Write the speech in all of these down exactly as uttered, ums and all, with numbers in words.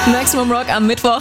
Maximum Rock am Mittwoch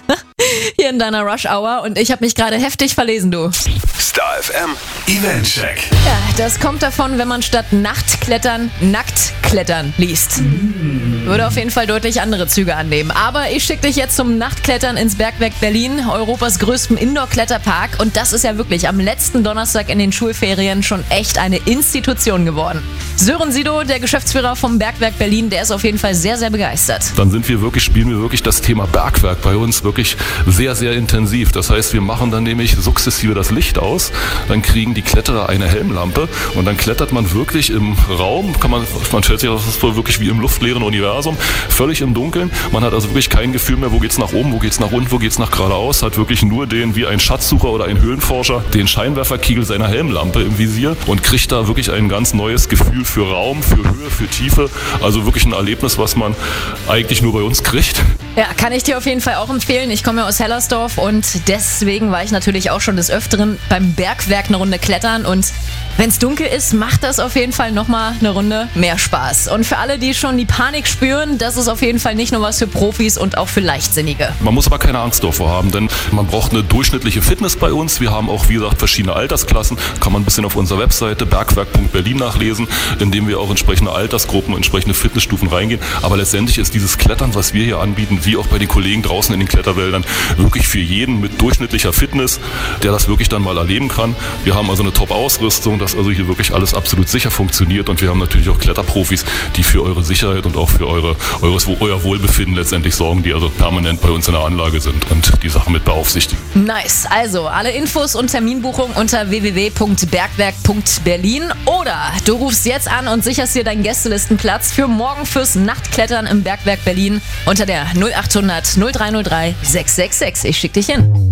hier in deiner Rush Hour und ich habe mich gerade heftig verlesen, du. Star F M Eventcheck. Ja, das kommt davon, wenn man statt Nachtklettern Nacktklettern liest. Würde auf jeden Fall deutlich andere Züge annehmen. Aber ich schicke dich jetzt zum Nachtklettern ins Bergwerk Berlin, Europas größtem Indoor-Kletterpark. Und das ist ja wirklich am letzten Donnerstag in den Schulferien schon echt eine Institution geworden. Sören Sido, der Geschäftsführer vom Bergwerk Berlin, der ist auf jeden Fall sehr, sehr begeistert. Dann sind wir wirklich, spielen wir wirklich das Thema Bergwerk bei uns wirklich sehr, sehr intensiv. Das heißt, wir machen dann nämlich sukzessive das Licht aus, dann kriegen die Kletterer eine Helmlampe und dann klettert man wirklich im Raum, kann man, man stellt sich das vor wirklich wie im luftleeren Universum, völlig im Dunkeln. Man hat also wirklich kein Gefühl mehr, wo geht's nach oben, wo geht's nach unten, wo geht's nach geradeaus, hat wirklich nur den, wie ein Schatzsucher oder ein Höhlenforscher, den Scheinwerferkegel seiner Helmlampe im Visier und kriegt da wirklich ein ganz neues Gefühl für Raum, für Höhe, für Tiefe. Also wirklich ein Erlebnis, was man eigentlich nur bei uns kriegt. Ja, kann ich dir auf jeden Fall auch empfehlen. Ich komme ja aus Hellersdorf und deswegen war ich natürlich auch schon des Öfteren beim Bergwerk eine Runde klettern und wenn es dunkel ist, macht das auf jeden Fall nochmal eine Runde mehr Spaß. Und für alle, die schon die Panik spüren, das ist auf jeden Fall nicht nur was für Profis und auch für Leichtsinnige. Man muss aber keine Angst davor haben, denn man braucht eine durchschnittliche Fitness bei uns. Wir haben auch, wie gesagt, verschiedene Altersklassen. Kann man ein bisschen auf unserer Webseite bergwerk punkt berlin nachlesen, indem wir auch entsprechende Altersgruppen und entsprechende Fitnessstufen reingehen. Aber letztendlich ist dieses Klettern, was wir hier anbieten, wie auch bei den Kollegen draußen in den Kletterwäldern, wirklich für jeden mit durchschnittlicher Fitness, der das wirklich dann mal erleben kann. Wir haben also eine Top-Ausrüstung, dass also hier wirklich alles absolut sicher funktioniert und wir haben natürlich auch Kletterprofis, die für eure Sicherheit und auch für eure, eures, euer Wohlbefinden letztendlich sorgen, die also permanent bei uns in der Anlage sind und die Sachen mit beaufsichtigen. Nice. Also alle Infos und Terminbuchung unter w w w punkt bergwerk punkt berlin oder du rufst jetzt an und sicherst dir deinen Gästelistenplatz für morgen fürs Nachtklettern im Bergwerk Berlin unter der null achthundert null drei null drei sechs sechs sechs. Ich schick dich hin.